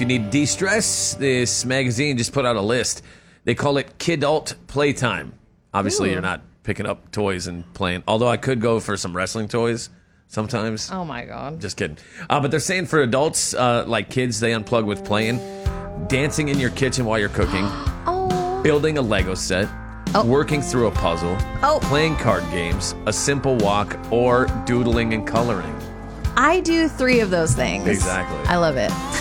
You need de-stress. This magazine just put out a list. They call it Kidult Playtime. Obviously, Ooh. you're not picking up toys and playing. Although I could go for some wrestling toys sometimes. Oh, my God. Just kidding. But they're saying for adults, like kids, they unplug with playing, dancing in your kitchen while you're cooking, building a Lego set, working through a puzzle, playing card games, a simple walk, or doodling and coloring. I do 3 of those things. Exactly. I love it.